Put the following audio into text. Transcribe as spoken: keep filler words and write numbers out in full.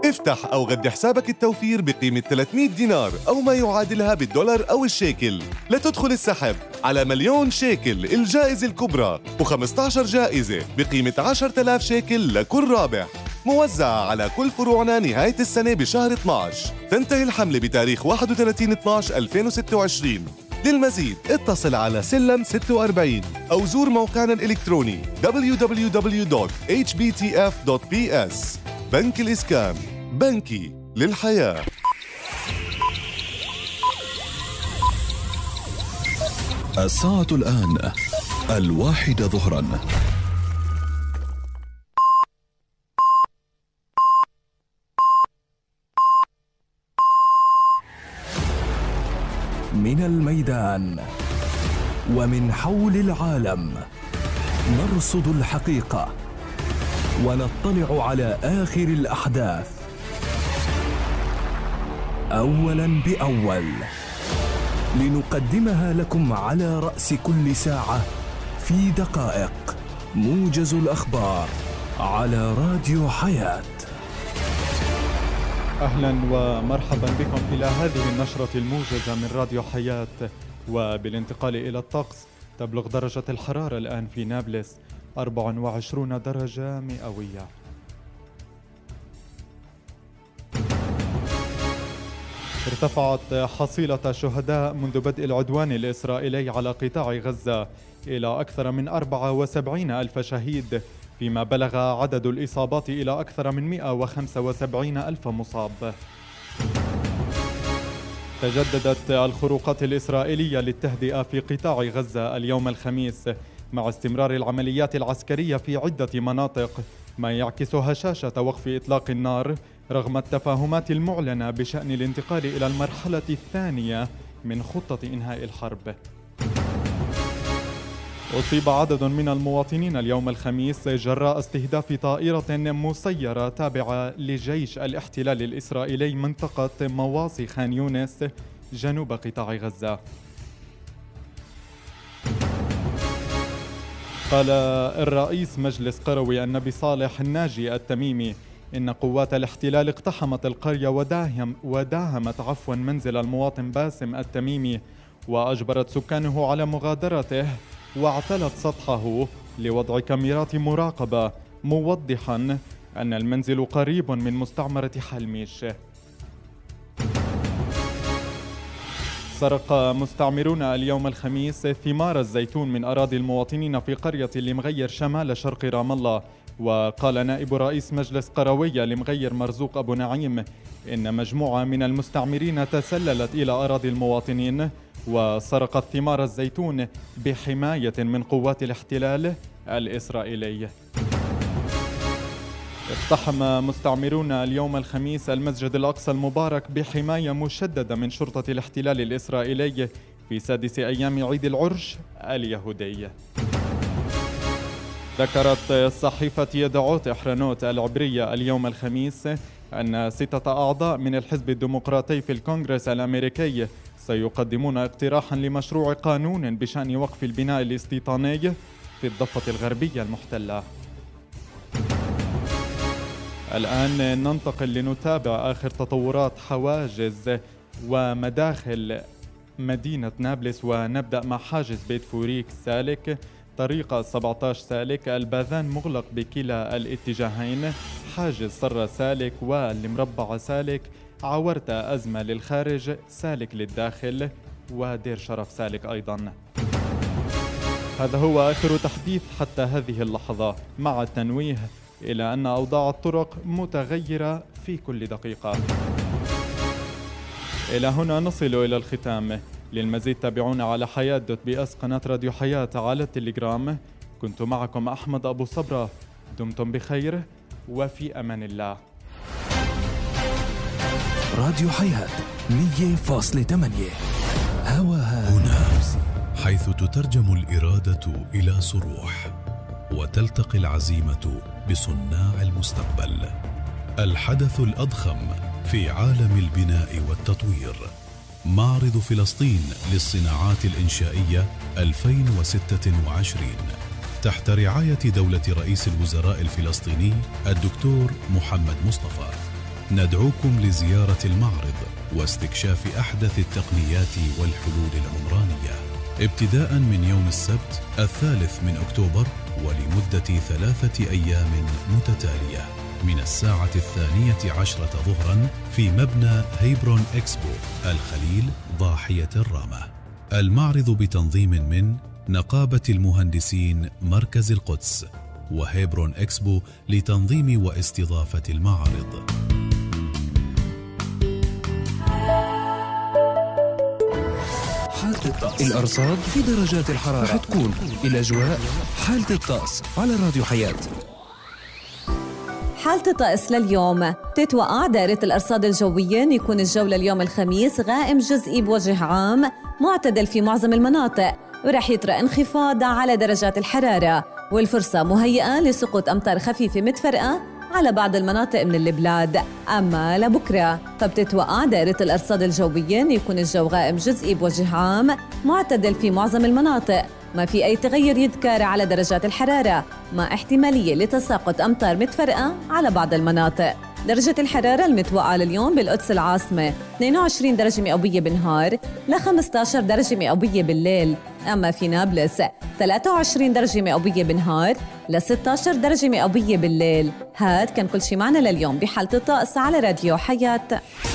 افتح أو غد حسابك التوفير بقيمة ثلاثمئة دينار أو ما يعادلها بالدولار أو الشيكل لتدخل السحب على مليون شيكل الجائزة الكبرى وخمسة عشر جائزة بقيمة عشرة آلاف شيكل لكل رابح، موزعة على كل فروعنا نهاية السنة بشهر اثني عشر. تنتهي الحملة بتاريخ واحد وثلاثين اثني عشر ألفين وستة وعشرين. للمزيد اتصل على سلم ستة وأربعين أو زور موقعنا الإلكتروني دبليو دبليو دبليو دوت إتش بي تي إف دوت بي إس. بنك الإسكان، بنكي للحياة. الساعة الآن الواحدة ظهراً. من الميدان ومن حول العالم نرصد الحقيقة ونطلع على آخر الأحداث أولاً بأول لنقدمها لكم على رأس كل ساعة في دقائق. موجز الأخبار على راديو حياة. أهلا ومرحبا بكم إلى هذه النشرة الموجزة من راديو حياة. وبالانتقال إلى الطقس، تبلغ درجة الحرارة الآن في نابلس أربعة وعشرين درجة مئوية. ارتفعت حصيلة شهداء منذ بدء العدوان الإسرائيلي على قطاع غزة إلى أكثر من أربعة وسبعين ألف شهيد، فيما بلغ عدد الإصابات إلى أكثر من مئة وخمسة وسبعين ألف مصاب. تجددت الخروقات الإسرائيلية للتهدئة في قطاع غزة اليوم الخميس مع استمرار العمليات العسكرية في عدة مناطق، ما يعكس هشاشة وقف إطلاق النار رغم التفاهمات المعلنة بشأن الانتقال إلى المرحلة الثانية من خطة إنهاء الحرب. أصيب عدد من المواطنين اليوم الخميس جراء استهداف طائرة مسيرة تابعة لجيش الاحتلال الإسرائيلي منطقة مواصي خان يونس جنوب قطاع غزة. قال الرئيس مجلس قروي النبي صالح الناجي التميمي إن قوات الاحتلال اقتحمت القرية وداهم وداهمت عفوا منزل المواطن باسم التميمي، وأجبرت سكانه على مغادرته واعتلت سطحه لوضع كاميرات مراقبة، موضحا أن المنزل قريب من مستعمرة حلميش. سرق مستعمرون اليوم الخميس ثمار الزيتون من أراضي المواطنين في قرية لمغير شمال شرق رام الله. وقال نائب رئيس مجلس قروية لمغير مرزوق أبو نعيم إن مجموعة من المستعمرين تسللت إلى أراضي المواطنين وسرقت ثمار الزيتون بحماية من قوات الاحتلال الإسرائيلي. اقتحم مستعمرون اليوم الخميس المسجد الأقصى المبارك بحماية مشددة من شرطة الاحتلال الإسرائيلي في سادس أيام عيد العرش اليهودي. ذكرت صحيفة يدعوت إحرانوت العبرية اليوم الخميس أن ستة أعضاء من الحزب الديمقراطي في الكونغرس الأمريكي سيقدمون اقتراحا لمشروع قانون بشأن وقف البناء الاستيطاني في الضفة الغربية المحتلة. الآن ننتقل لنتابع آخر تطورات حواجز ومداخل مدينة نابلس، ونبدأ مع حاجز بيت فوريك سالك طريق سبعة عشر سالك الباذان مغلق بكلا الاتجاهين، حاجز صرة سالك والمربع سالك، عورتة أزمة للخارج سالك للداخل، ودير شرف سالك أيضا. هذا هو آخر تحديث حتى هذه اللحظة، مع التنويه إلى أن أوضاع الطرق متغيرة في كل دقيقة. إلى هنا نصل إلى الختام. للمزيد تابعونا على حياة دوت بي اس قناة راديو حياة على التليجرام. كنت معكم أحمد أبو صبرة، دمتم بخير وفي أمان الله. راديو حياة مية فاصلة ثمانية هواها هنا، حيث تترجم الإرادة إلى صروح وتلتقي العزيمة بصناع المستقبل. الحدث الأضخم في عالم البناء والتطوير، معرض فلسطين للصناعات الإنشائية ألفين وستة وعشرين، تحت رعاية دولة رئيس الوزراء الفلسطيني الدكتور محمد مصطفى. ندعوكم لزيارة المعرض واستكشاف أحدث التقنيات والحلول العمرانية ابتداء من يوم السبت الثالث من أكتوبر ولمدة ثلاثة أيام متتالية من الساعة الثانية عشرة ظهرا في مبنى هيبرون إكسبو الخليل ضاحية الرامة. المعرض بتنظيم من نقابة المهندسين مركز القدس وهيبرون إكسبو لتنظيم واستضافة المعرض. حالة الطقس، الأرصاد في درجات الحرارة رح تكون الأجواء. حالة الطقس على راديو حياة. حالة الطقس لليوم تتوقع دائرة الأرصاد الجوية أن يكون الجو لليوم الخميس غائم جزئي بوجه عام معتدل في معظم المناطق، ورح يطرأ انخفاض على درجات الحرارة والفرصة مهيئة لسقوط أمطار خفيفة متفرقة على بعض المناطق من البلاد. أما لبكرة فبتتوقع دائرة الأرصاد الجوية أن يكون الجو غائم جزئي بوجه عام معتدل في معظم المناطق، ما في أي تغير يذكر على درجات الحرارة مع احتمالية لتساقط أمطار متفرقة على بعض المناطق. درجة الحرارة المتوقعة لليوم بالقدس العاصمة اثنين وعشرين درجة مئوية بالنهار ل خمسة عشر درجة مئوية بالليل، أما في نابلس ثلاثة وعشرين درجة مئوية بالنهار ل ستة عشر درجة مئوية بالليل. هاد كان كل شي معنا لليوم بحالة الطقس على راديو حياة.